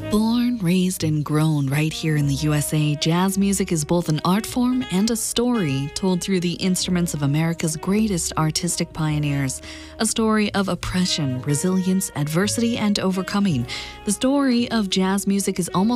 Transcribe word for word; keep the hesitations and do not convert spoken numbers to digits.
Born, raised, and grown right here in the U S A, jazz music is both an art form and a story told through the instruments of America's greatest artistic pioneers. A story of oppression, resilience, adversity, and overcoming. The story of jazz music is almost